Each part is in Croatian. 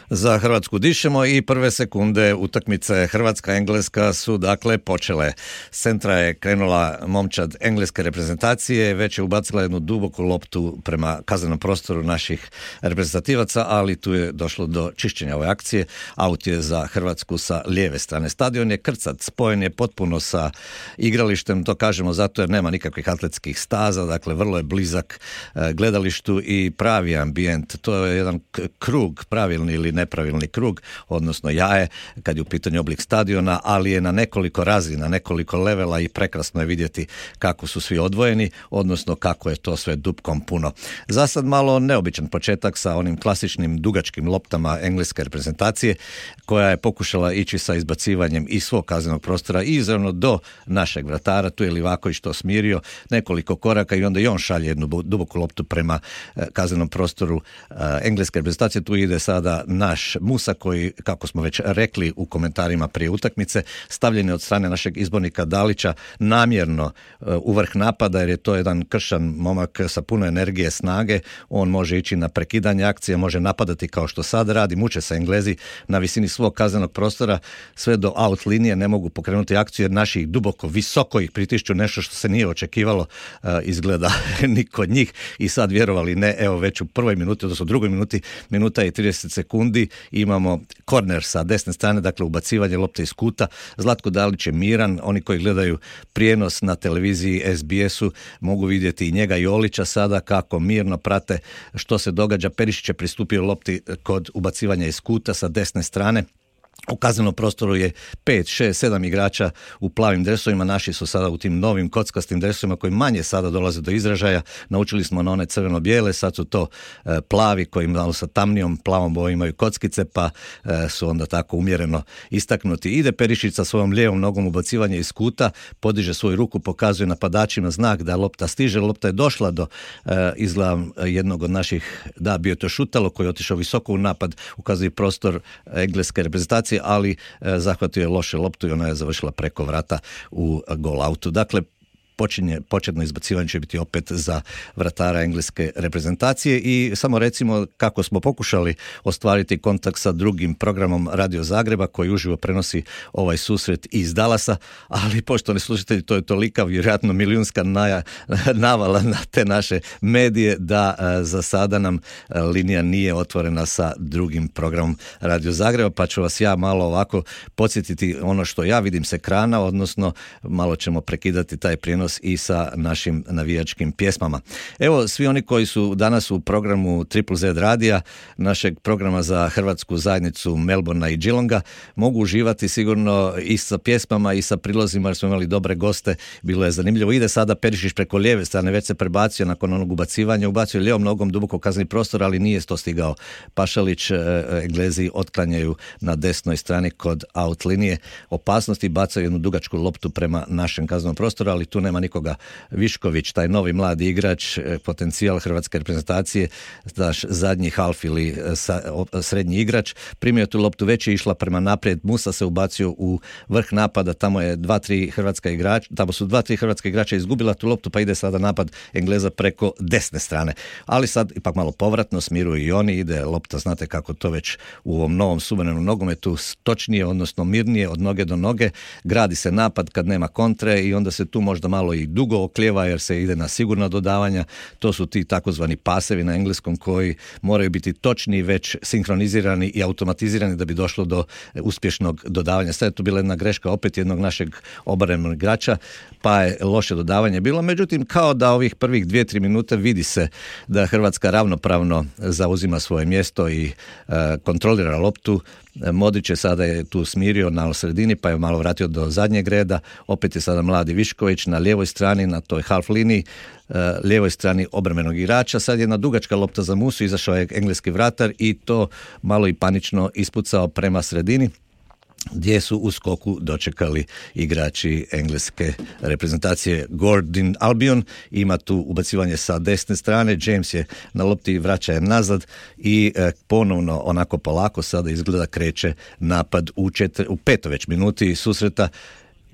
Za Hrvatsku dišemo i prve sekunde utakmice Hrvatska-Engleska su dakle počele. S centra je krenula momčad engleske reprezentacije, već je ubacila jednu duboku loptu prema kaznenom prostoru naših reprezentativaca, ali tu je došlo do čišćenja ove akcije. Aut je za Hrvatsku sa lijeve strane. Stadion je krcat, spojen je potpuno sa igralištem, to kažemo zato jer nema nikakvih atletskih staza, dakle vrlo je blizak gledalištu i pravi ambijent. To je jedan krug, pravilni ili nepravilni krug, odnosno jaje, kad je u pitanju oblik stadiona, ali je na nekoliko razina, nekoliko levela i prekrasno je vidjeti kako su svi odvojeni, odnosno kako je to sve dupkom puno. Za sad malo neobičan početak sa onim klasičnim dugačkim loptama engleske reprezentacije, koja je pokušala ići sa izbacivanjem iz svog kaznenog prostora i izravno do našeg vratara. Tu je Livaković to smirio nekoliko koraka i onda i on šalje jednu duboku loptu prema kaznenom prostoru engleske reprezentacije. Tu ide sada naš Musa koji, kako smo već rekli u komentarima prije utakmice, stavljen je od strane našeg izbornika Dalića namjerno u vrh napada, jer je to jedan kršan momak sa puno energije, snage. On može ići na prekidanje akcije, može napadati kao što sad radi. Muče se Englezi na visini svog kaznenog prostora sve do out linije, ne mogu pokrenuti akciju jer naši duboko, visoko ih pritišću, nešto što se nije očekivalo izgleda ni kod njih. I sad, vjerovali ne, evo već u prvoj minuti, odnosno drugoj minuti, minuta i 30 sekundi, imamo korner sa desne strane, dakle ubacivanje lopte iz kuta. Zlatko Dalić je miran, oni koji gledaju prijenos na televiziji SBS-u mogu vidjeti i njega i Olića sada kako mirno prate što se događa. Perišić je pristupio lopti kod ubacivanja iz kuta sa desne strane. U kaznenom prostoru je 5, 6, 7 igrača u plavim dresovima. Naši su sada u tim novim kockastim dresovima koji manje sada dolaze do izražaja. Naučili smo na one crveno-bijele, sad su to plavi koji malo sa tamnijom plavom bojom imaju kockice, pa su onda tako umjereno istaknuti. Ide Perišić sa svojom lijevom nogom ubacivanje iz kuta, podiže svoju ruku, pokazuje napadačima znak da lopta stiže. Lopta je došla do izgleda jednog od naših, da, bio je to Šutalo koji je otišao visoko u napad, ukazuje prostor engleske reprezentacije, ali zahvatio je loše loptu i ona je završila preko vrata u gol autu. Dakle, početno izbacivanje će biti opet za vratara engleske reprezentacije i samo recimo kako smo pokušali ostvariti kontakt sa drugim programom Radio Zagreba koji uživo prenosi ovaj susret iz Dallasa, ali poštovani slušatelji, to je tolika vjerojatno milijunska navala na te naše medije da za sada nam linija nije otvorena sa drugim programom Radio Zagreba, pa ću vas ja malo ovako podsjetiti ono što ja vidim s ekrana, odnosno malo ćemo prekidati taj prijenos i sa našim navijačkim pjesmama. Evo, svi oni koji su danas u programu Triple Z radija, našeg programa za hrvatsku zajednicu Melbournea i Geelonga, mogu uživati sigurno i sa pjesmama i sa prilozima jer smo imali dobre goste, bilo je zanimljivo. Ide sada Perišić preko lijeve strane, već se prebacio nakon onog ubacivanja, ubacio lijevom nogom duboko kazneni prostor, ali nije to stigao Pašalić. Englezi otklanjaju na desnoj strani kod out linije opasnosti, bacaju jednu dugačku loptu prema našem kaznenom prostoru, ali tu nema nikoga. Višković, taj novi mladi igrač, potencijal hrvatske reprezentacije, naš zadnji half ili srednji igrač, primio tu loptu, već je išla prema naprijed. Musa se ubacio u vrh napada, tamo su 2-3 hrvatska igrača izgubila tu loptu, pa ide sada napad Engleza preko desne strane. Ali sad ipak malo povratno smiruju i oni, ide lopta, znate kako to već u ovom novom suverenom nogometu, točnije, odnosno mirnije od noge do noge, gradi se napad kad nema kontre i onda se tu možda malo i dugo oklijeva jer se ide na sigurna dodavanja. To su ti takozvani pasevi na engleskom koji moraju biti točni, već sinkronizirani i automatizirani da bi došlo do uspješnog dodavanja. Sad je tu bila jedna greška opet jednog našeg obrambbenog igrača, pa je loše dodavanje bilo. Međutim, kao da ovih prvih 2-3 minute vidi se da Hrvatska ravnopravno zauzima svoje mjesto i kontrolira loptu. Modrić je sada tu smirio na sredini, pa je malo vratio do zadnjeg reda. Opet je sada mladi Višković na lijevoj strani, na toj half liniji, lijevoj strani obrambenog igrača. Sad je jedna dugačka lopta za Musu, izašao je engleski vratar i to malo i panično ispucao prema sredini, gdje su u skoku dočekali igrači engleske reprezentacije. Gordon Albion ima tu ubacivanje sa desne strane, James je na lopti, vraća je nazad i ponovno onako polako sada izgleda kreće napad u 5. već minuti susreta.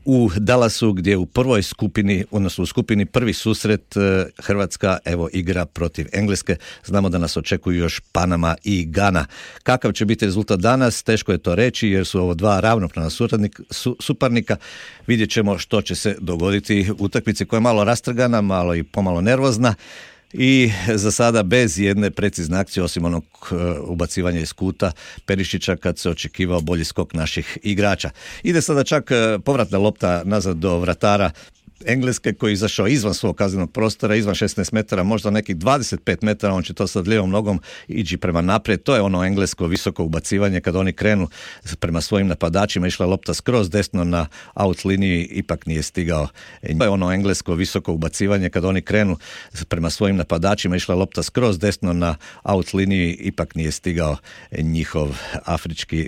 u Dallasu gdje u prvoj skupini, odnosno u skupini prvi susret Hrvatska evo igra protiv Engleske. Znamo da nas očekuju još Panama i Gana. Kakav će biti rezultat danas? Teško je to reći jer su ovo dva ravnopravna suparnika. Vidjet ćemo što će se dogoditi u utakmici koja je malo rastrgana, malo i pomalo nervozna. I za sada bez jedne precizne akcije osim onog ubacivanja iz kuta Perišića kad se očekivao bolji skok naših igrača. Ide sada čak povratna lopta nazad do vratara Engleske koji je izašao izvan svog kaznenog prostora, izvan 16 metara, možda nekih 25 metara, on će to sad lijevom nogom ići prema naprijed. To je ono englesko visoko ubacivanje kad oni krenu prema svojim napadačima, išla lopta skroz desno na out liniji, ipak nije stigao. To je ono englesko visoko ubacivanje kad oni krenu prema svojim napadačima, išla lopta skroz desno na out liniji, ipak nije stigao njihov afrički